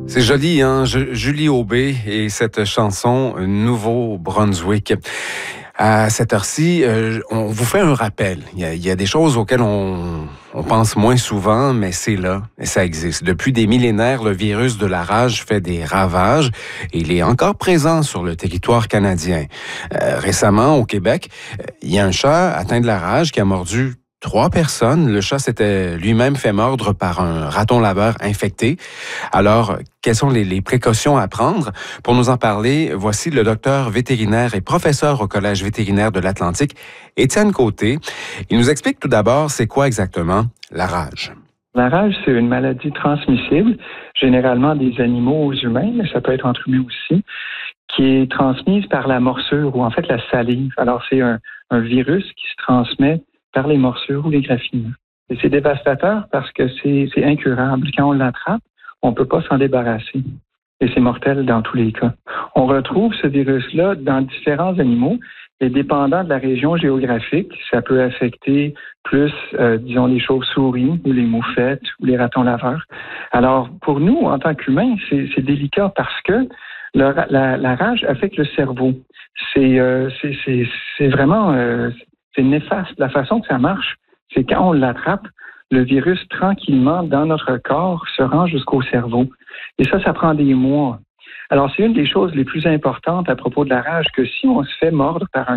C'est joli, hein? Julie Aubé et cette chanson Nouveau-Brunswick. À cette heure-ci, on vous fait un rappel. Il y a des choses auxquelles on pense moins souvent, mais c'est là et ça existe. Depuis des millénaires, le virus de la rage fait des ravages et il est encore présent sur le territoire canadien. Récemment, au Québec, il y a un chat atteint de la rage qui a mordu 3 personnes. Le chat s'était lui-même fait mordre par un raton laveur infecté. Alors, quelles sont les précautions à prendre? Pour nous en parler, voici le docteur vétérinaire et professeur au Collège vétérinaire de l'Atlantique, Étienne Côté. Il nous explique tout d'abord c'est quoi exactement la rage. La rage, c'est une maladie transmissible, généralement des animaux aux humains, mais ça peut être entre humains aussi, qui est transmise par la morsure ou en fait la salive. Alors, c'est un virus qui se transmet par les morsures ou les graffinements. Et c'est dévastateur parce que c'est incurable. Quand on l'attrape, on ne peut pas s'en débarrasser. Et c'est mortel dans tous les cas. On retrouve ce virus-là dans différents animaux. Et dépendant de la région géographique, ça peut affecter plus, disons, les chauves-souris ou les moufettes ou les ratons laveurs. Alors, pour nous, en tant qu'humains, c'est délicat parce que la rage affecte le cerveau. C'est vraiment... c'est néfaste. La façon que ça marche, c'est quand on l'attrape, le virus, tranquillement, dans notre corps, se rend jusqu'au cerveau. Et ça prend des mois. Alors, c'est une des choses les plus importantes à propos de la rage, que si on se fait mordre par un